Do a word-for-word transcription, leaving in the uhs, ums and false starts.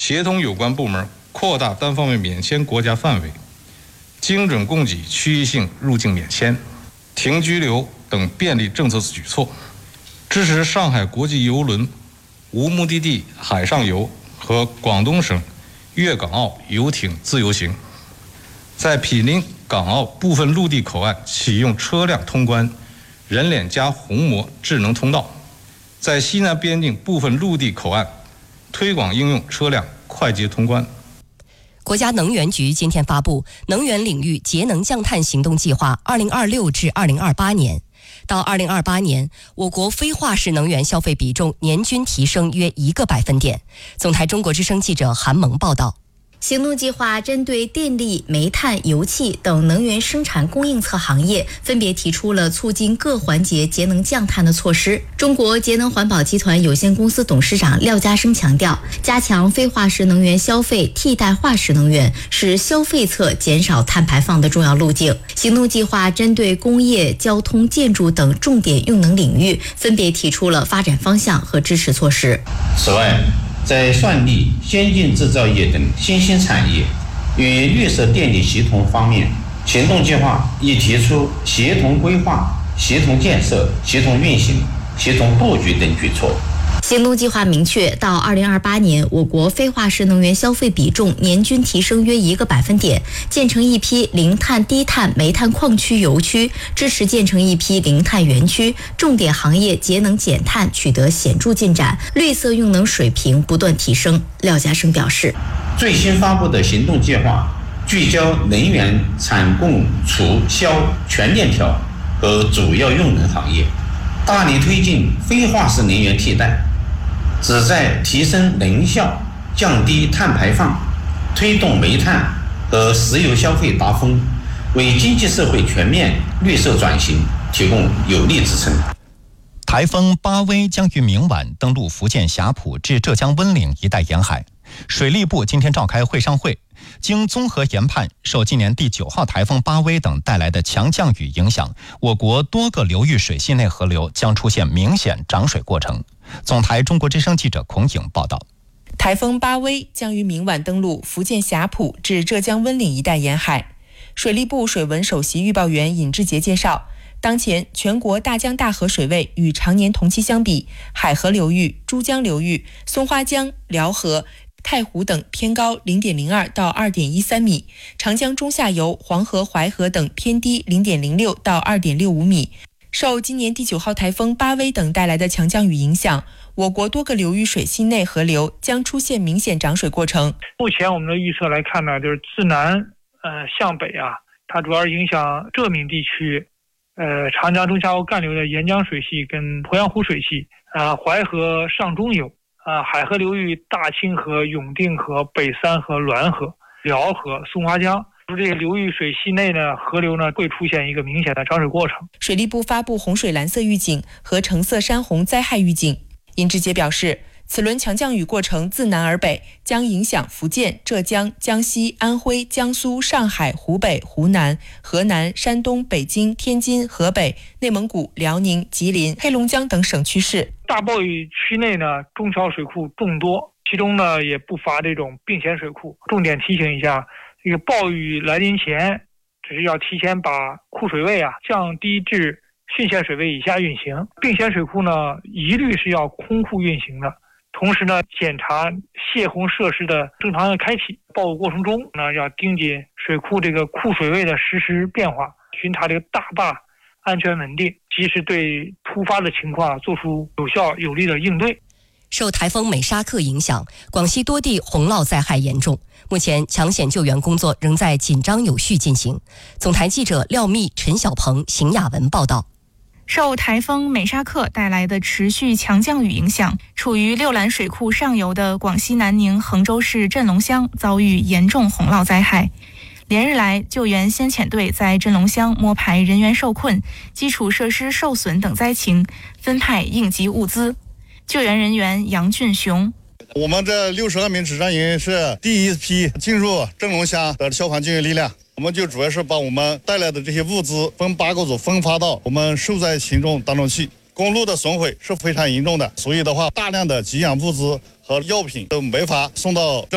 协同有关部门扩大单方面免签国家范围，精准供给区域性入境免签、停居留等便利政策举措，支持上海国际邮轮无目的地海上游和广东省粤港澳游艇自由行，在毗邻港澳部分陆地口岸启用车辆通关人脸加虹膜智能通道，在西南边境部分陆地口岸推广应用车辆快捷通关。 国家能源局今天发布能源领域节能降碳行动计划二零二六至二零二八年，到二零二八年，我国非化石能源消费比重年均提升约一个百分点。总台中国之声记者韩萌报道。 行动计划针对电力、煤炭、油气等能源生产供应侧行业，分别提出了促进各环节节能降碳的措施。中国节能环保集团有限公司董事长廖家生强调，加强非化石能源消费，替代化石能源是消费侧减少碳排放的重要路径。行动计划针对工业、交通、建筑等重点用能领域，分别提出了发展方向和支持措施。 此外，在算力、先进制造业等新兴产业与绿色电力协同方面，行动计划已提出协同规划、协同建设、协同运行、协同布局等举措。 行动计划明确，到二零二八年，我国非化石能源消费比重年均提升约一个百分点，建成一批零碳低碳煤炭矿区油区，支持建成一批零碳园区，重点行业节能减碳取得显著进展，绿色用能水平不断提升。廖家生表示， 最新发布的行动计划聚焦能源产供储销全链条和主要用能行业，大力推进非化石能源替代，旨在提升能效、降低碳排放，推动煤炭和石油消费达峰，为经济社会全面绿色转型提供有力支撑。 台风巴威将于明晚登陆福建霞浦至浙江温岭一带沿海。水利部今天召开会上会，经综合研判，受今年第九号台风巴威等带来的强降雨影响，我国多个流域水系内河流将出现明显涨水过程。总台中国之声记者孔颖报道。 台风巴威将于明晚登陆福建霞浦至浙江温岭一带沿海。水利部水文首席预报员尹志杰介绍，当前全国大江大河水位与常年同期相比，海河流域、珠江流域、松花江、辽河、太湖等偏高 零点零二 到 二点一三 米，长江中下游、黄河、淮河等偏低 零点零六 到 二点六五 米。受今年第九号台风巴威等带来的强降雨影响，我国多个流域水系内河流将出现明显涨水过程。 目前我们的预测来看呢，就是自南呃向北啊，它主要影响浙闽地区，呃长江中下游干流的沿江水系跟鄱阳湖水系，啊、呃、淮河上中游，啊、呃、海河流域大清河、永定河、北三河、滦河、辽河、松花江。这些流域水系内呢，河流呢会出现一个明显的涨水过程。 水利部发布洪水蓝色预警和橙色山洪灾害预警。尹志杰表示，此轮强降雨过程自南而北，将影响福建、浙江、江西、安徽、江苏、上海、湖北、湖南、河南、山东、北京、天津、河北、内蒙古、辽宁、吉林、黑龙江等省区市。 大暴雨区内呢，中小水库众多，其中呢也不乏这种并线水库。重点提醒一下，这个暴雨来临前，只是要提前把库水位啊降低至汛限水位以下运行。并线水库呢，一律是要空库运行的。同时呢，检查泄洪设施的正常的开启。暴雨过程中呢，要盯紧水库这个库水位的实时变化，巡查这个大坝安全稳定，及时对突发的情况做出有效有力的应对。 受台风美沙克影响，广西多地洪涝灾害严重，目前抢险救援工作仍在紧张有序进行。总台记者廖密、陈小鹏、邢雅文报道。 受台风美沙克带来的持续强降雨影响，处于六兰水库上游的广西南宁衡州市镇龙乡遭遇严重洪涝灾害。连日来，救援先遣队在镇龙乡摸排人员受困、基础设施受损等灾情，分派应急物资。救援人员杨俊雄， 我们这六十二名指战员是第一批进入镇龙乡的消防救援力量，我们就主要是把我们带来的这些物资分八个组分发到我们受灾群众当中去。公路的损毁是非常严重的，所以的话，大量的给养物资和药品都没法送到